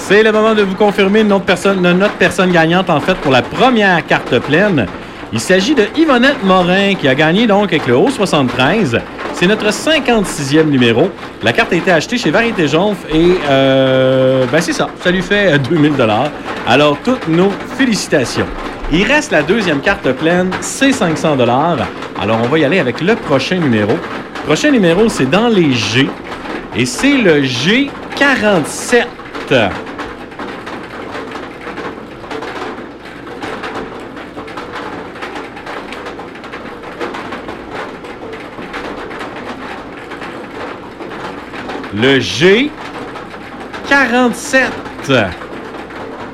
C'est le moment de vous confirmer notre personne gagnante, en fait, pour la première carte pleine. Il s'agit de Yvonnette Morin, qui a gagné donc avec le O73. C'est notre 56e numéro. La carte a été achetée chez Variété Jonf et c'est ça. Ça lui fait 2000 $. Alors, toutes nos félicitations. Il reste la deuxième carte pleine, c'est 500 $. Alors, on va y aller avec le prochain numéro. Le prochain numéro, c'est dans les G. Et c'est le G47. Le G47.